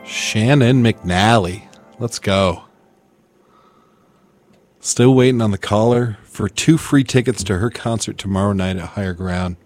Shannon McNally. Let's go. Still waiting on the caller for 2 free tickets to her concert tomorrow night at Higher Ground.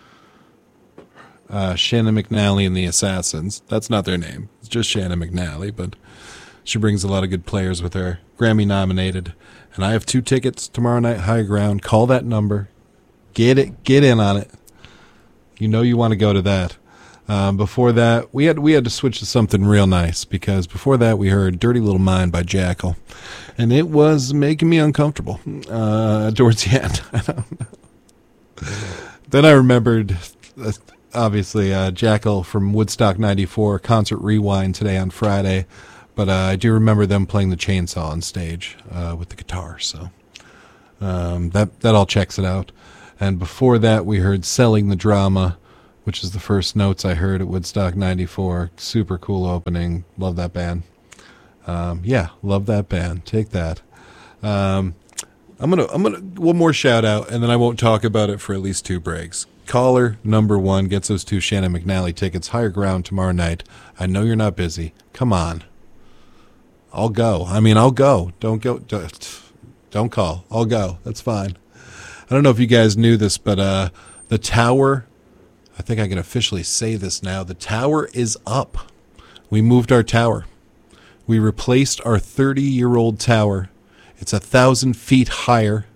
Shannon McNally and the Assassins. That's not their name. It's just Shannon McNally, but she brings a lot of good players with her. Grammy nominated. And I have 2 tickets tomorrow night, Higher Ground. Call that number. Get in on it. You know you want to go to that. Before that, we had to switch to something real nice, because before that we heard Dirty Little Mind by Jackal, and it was making me uncomfortable towards the end. I don't know. Then I remembered, obviously, Jackal from Woodstock 94, Concert Rewind today on Friday, but I do remember them playing the chainsaw on stage with the guitar, so that all checks it out. And before that, we heard Selling the Drama, which is the first notes I heard at Woodstock 94. Super cool opening. Love that band. Love that band. Take that. I'm gonna one more shout out, and then I won't talk about it for at least 2 breaks. Caller number 1 gets those 2 Shannon McNally tickets. Higher Ground tomorrow night. I know you're not busy. Come on. I'll go. I'll go. Don't go. Don't call. I'll go. That's fine. I don't know if you guys knew this, but the Tower, I think I can officially say this now, the Tower is up. We moved our tower. We replaced our 30-year-old tower. It's 1,000 feet higher.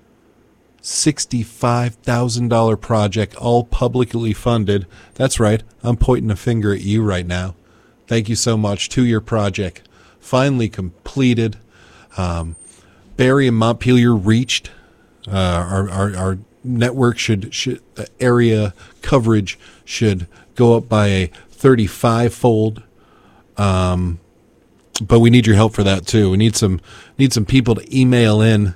$65,000 project, all publicly funded. That's right. I'm pointing a finger at you right now. Thank you so much. 2-year project. Finally completed. Barrie and Montpelier reached. Our network should area coverage should go up by a 35-fold. But we need your help for that too. We need some people to email in,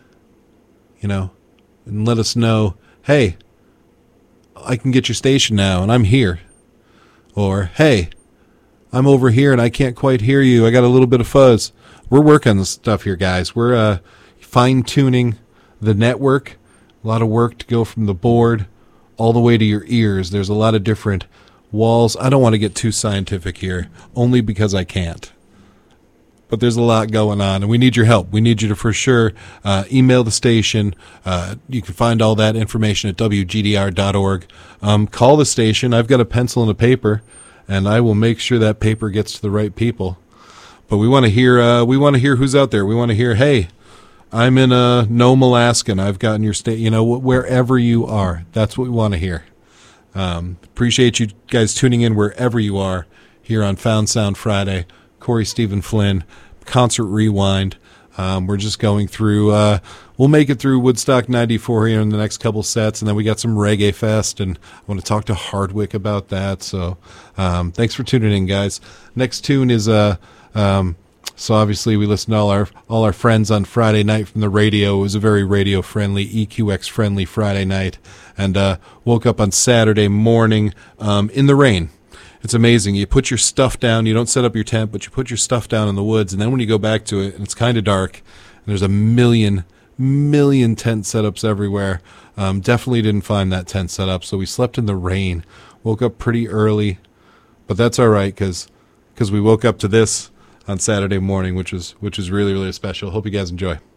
and let us know, hey, I can get your station now and I'm here. Or, hey, I'm over here and I can't quite hear you. I got a little bit of fuzz. We're working on this stuff here, guys. We're fine-tuning the network. A lot of work to go from the board all the way to your ears. There's a lot of different walls. I don't want to get too scientific here, only because I can't. But there's a lot going on, and we need your help. We need you to, for sure, email the station. You can find all that information at wgdr.org. Call the station. I've got a pencil and a paper, and I will make sure that paper gets to the right people. But we want to hear. We want to hear who's out there. We want to hear, hey, I'm in Nome, Alaska, and I've gotten your state, wherever you are. That's what we want to hear. Appreciate you guys tuning in wherever you are here on Found Sound Friday. Corey Stephen Flynn, Concert Rewind. We're just going through, we'll make it through Woodstock 94 here in the next couple sets, and then we got some Reggae Fest, and I want to talk to Hardwick about that. So thanks for tuning in, guys. Next tune is so obviously we listened to all our friends on Friday night from the radio. It was a very radio-friendly, EQX-friendly Friday night. And woke up on Saturday morning in the rain. It's amazing. You put your stuff down. You don't set up your tent, but you put your stuff down in the woods. And then when you go back to it, and it's kind of dark, and there's a million tent setups everywhere. Definitely didn't find that tent set up, so we slept in the rain. Woke up pretty early, but that's all right because we woke up to this on Saturday morning, which is really, really special. Hope you guys enjoy.